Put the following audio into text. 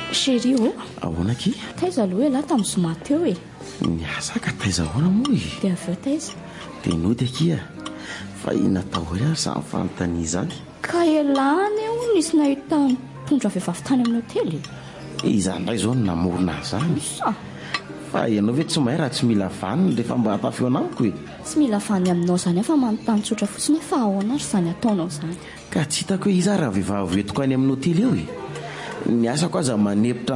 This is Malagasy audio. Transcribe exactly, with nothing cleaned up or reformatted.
Chérie, oh. Ahoana ki? Taiza aloha ela tamin'ny zoma teo e. Niasa ka taiza ahoana moa e? Dia avy eo taiza. Dia nody akia fa inatao hoe samy fanontania izany. Ka elany eo nisy nahita mpitondra vehivavy tany amin'ny hotely. Izany indray izao no namorona azy izany. Sa Fa ianao ve tsy mahay raha tsy mila vaniny rehefa mba hatafio anamiko e? Tsy mila vany aminao izany fa manontany tsotra fotsiny fa ahoana ary izany ataonao izany. Ka tsy hitako hoe iza raha vehivavy entiko any amin'ny hotely eo e. Ny asako aza manepitra